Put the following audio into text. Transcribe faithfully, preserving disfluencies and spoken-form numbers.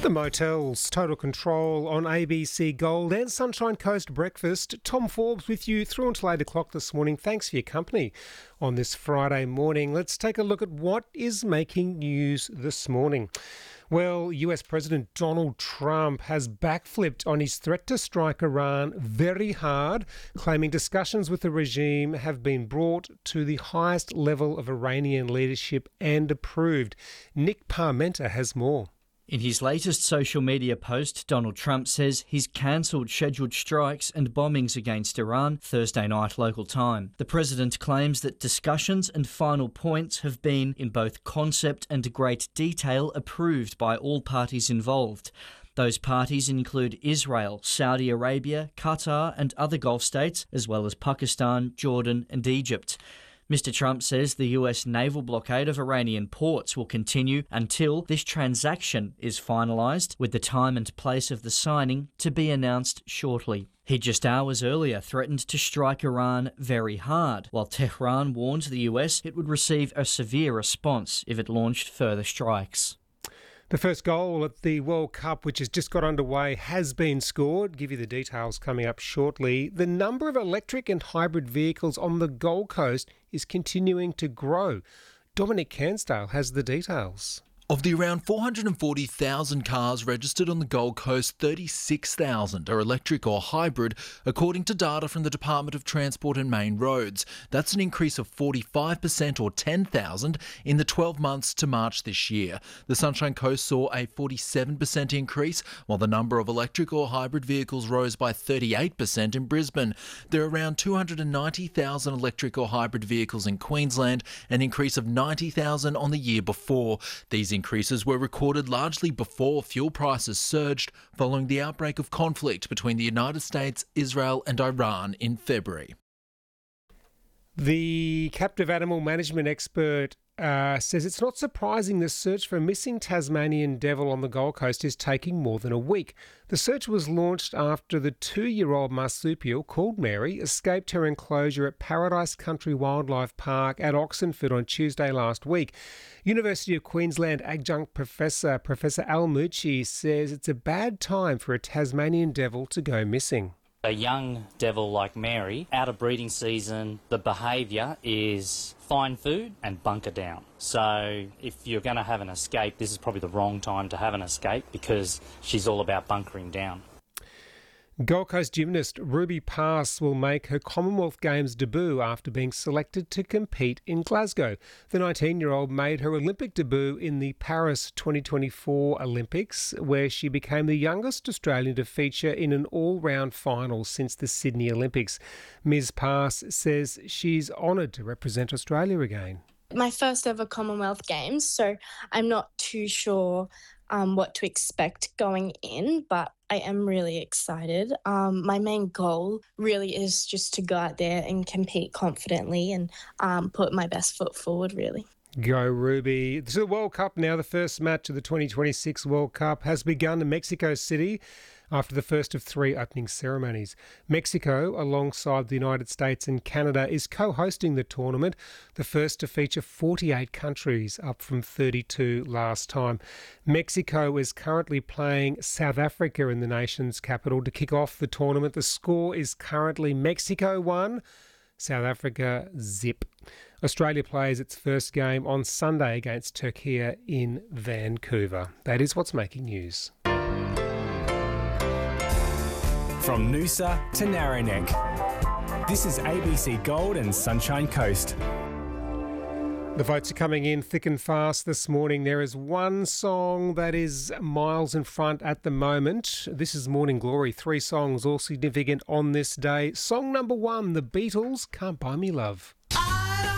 The Motels, Total Control on A B C Gold and Sunshine Coast Breakfast. Tom Forbes with you through until eight o'clock this morning. Thanks for your company on this Friday morning. Let's take a look at what is making news this morning. Well, U S President Donald Trump has backflipped on his threat to strike Iran very hard, claiming discussions with the regime have been brought to the highest level of Iranian leadership and approved. Nick Parmenter has more. In his latest social media post, Donald Trump says he's cancelled scheduled strikes and bombings against Iran Thursday night local time. The president claims that discussions and final points have been, in both concept and great detail, approved by all parties involved. Those parties include Israel, Saudi Arabia, Qatar and other Gulf states, as well as Pakistan, Jordan and Egypt. Mister Trump says the U S naval blockade of Iranian ports will continue until this transaction is finalised, with the time and place of the signing to be announced shortly. He just hours earlier threatened to strike Iran very hard, while Tehran warned the U S it would receive a severe response if it launched further strikes. The first goal at the World Cup, which has just got underway, has been scored. Give you the details coming up shortly. The number of electric and hybrid vehicles on the Gold Coast is continuing to grow. Dominic Cansdale has the details. Of the around four hundred forty thousand cars registered on the Gold Coast, thirty-six thousand are electric or hybrid, according to data from the Department of Transport and Main Roads. That's an increase of forty-five percent or ten thousand in the twelve months to March this year. The Sunshine Coast saw a forty-seven percent increase, while the number of electric or hybrid vehicles rose by thirty-eight percent in Brisbane. There are around two hundred ninety thousand electric or hybrid vehicles in Queensland, an increase of ninety thousand on the year before. These increases were recorded largely before fuel prices surged following the outbreak of conflict between the United States, Israel and Iran in February. The captive animal management expert uh, says it's not surprising the search for a missing Tasmanian devil on the Gold Coast is taking more than a week. The search was launched after the two-year-old marsupial, called Mary, escaped her enclosure at Paradise Country Wildlife Park at Oxenford on Tuesday last week. University of Queensland adjunct professor, Professor Al Mucci, says it's a bad time for a Tasmanian devil to go missing. A young devil like Mary, out of breeding season, the behaviour is find food and bunker down. So if you're going to have an escape, this is probably the wrong time to have an escape because she's all about bunkering down. Gold Coast gymnast Ruby Pass will make her Commonwealth Games debut after being selected to compete in Glasgow. The nineteen-year-old made her Olympic debut in the Paris twenty twenty-four Olympics, where she became the youngest Australian to feature in an all-round final since the Sydney Olympics. Miz Pass says she's honoured to represent Australia again. My first ever Commonwealth Games, so I'm not too sure um, what to expect going in, but I am really excited. Um, my main goal really is just to go out there and compete confidently and um, put my best foot forward, really. Go Ruby. To the World Cup now. The first match of the twenty twenty-six World Cup has begun in Mexico City after the first of three opening ceremonies. Mexico, alongside the United States and Canada, is co-hosting the tournament, the first to feature forty-eight countries, up from thirty-two last time. Mexico is currently playing South Africa in the nation's capital to kick off the tournament. The score is currently Mexico one, South Africa zip. Australia plays its first game on Sunday against Turkey in Vancouver. That is what's making news. From Noosa to Narrowneck, this is A B C Gold and Sunshine Coast. The votes are coming in thick and fast this morning. There is one song that is miles in front at the moment. This is Morning Glory. Three songs, all significant on this day. Song number one, The Beatles, Can't Buy Me Love.